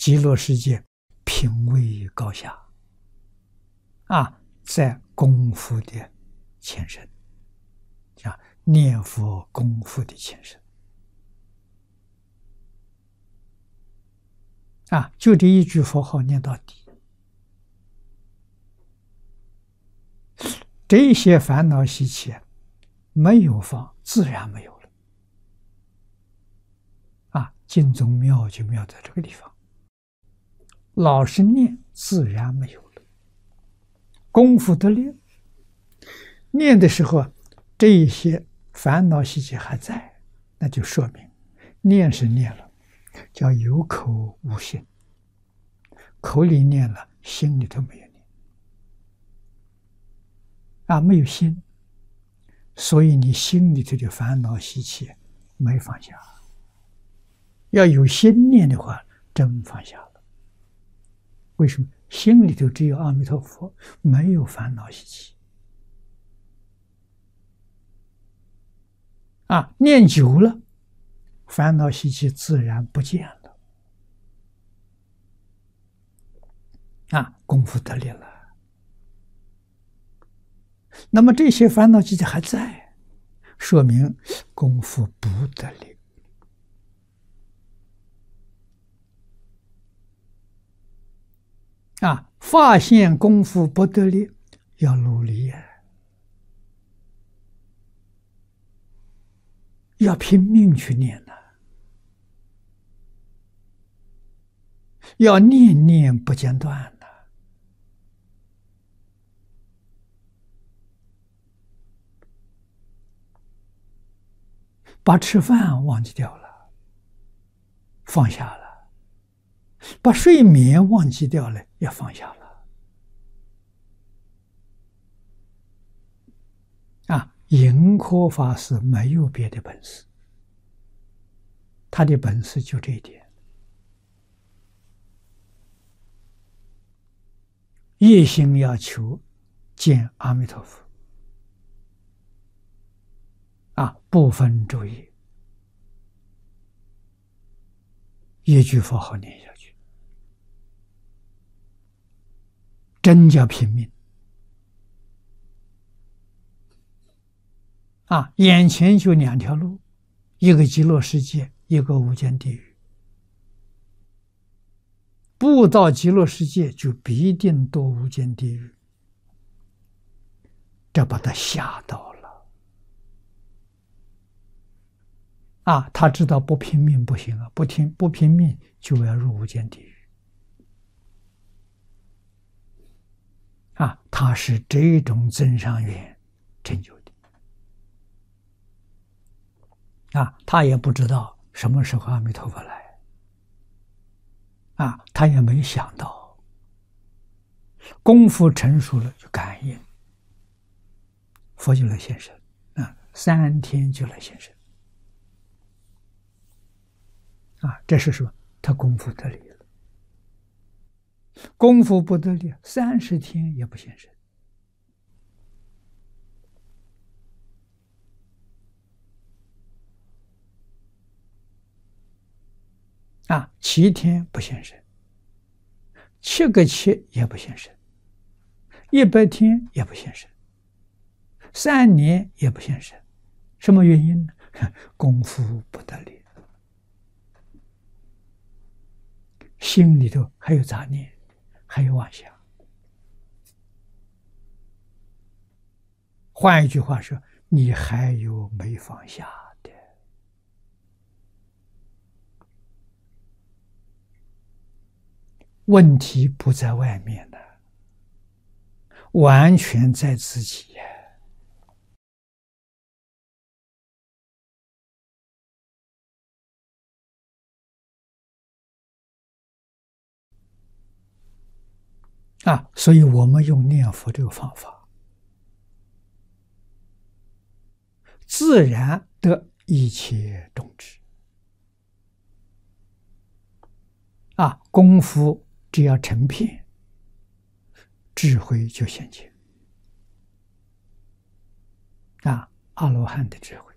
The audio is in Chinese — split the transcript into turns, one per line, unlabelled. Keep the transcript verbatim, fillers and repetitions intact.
极乐世界品位高下啊，在功夫的前身，啊，念佛功夫的前身啊，就这一句佛号念到底，这些烦恼习气没有放，自然没有了啊。净宗妙就妙在这个地方，老实念，自然没有了。功夫得力，念的时候，这些烦恼习气还在，那就说明念是念了，叫有口无心，口里念了，心里头没有念啊，没有心，所以你心里头的烦恼习气没放下。要有心念的话，真放下了。为什么？心里头只有阿弥陀佛，没有烦恼习气啊，念久了，烦恼习气自然不见了啊，功夫得力了。那么这些烦恼习气还在，说明功夫不得力啊。发现功夫不得力，要努力呀，要拼命去念呐，要念念不间断呐。把吃饭忘记掉了，放下了；把睡眠忘记掉了，也放下了。啊，盈科法师没有别的本事，他的本事就这一点。一心要求见阿弥陀佛啊，不分昼夜，一句佛号念下去，真叫拼命啊！眼前就两条路，一个极乐世界，一个无间地狱。不到极乐世界，就必定堕无间地狱，这把他吓到了啊！他知道不拼命不行啊，不听不拼命就要入无间地狱啊！他是这种增上缘成就的啊！他也不知道什么时候阿弥陀佛来啊，他也没想到，功夫成熟了就感应，佛就来现身啊，三天就来现身啊，这是什么？他功夫得力了，功夫不得力，三十天也不现身啊，七天不现身，七个七也不现身，一百天也不现身，三年也不现身，什么原因呢？功夫不得力，心里头还有杂念，还有妄想。换一句话说，你还有没放下的。问题不在外面的，完全在自己呀。啊，所以我们用念佛这个方法，自然得一切种智。啊，功夫只要成片，智慧就显现。啊，阿罗汉的智慧。